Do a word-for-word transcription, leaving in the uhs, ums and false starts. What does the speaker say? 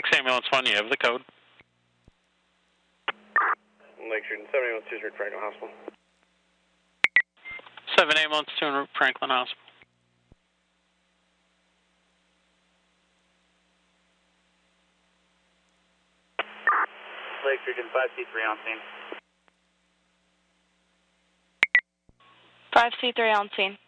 six Ambulance one, you have the code. Lake Street and seven Ambulance two is Franklin Hospital. seven Ambulance two in Franklin Hospital. Lake Street and five C three on scene. five C three on scene.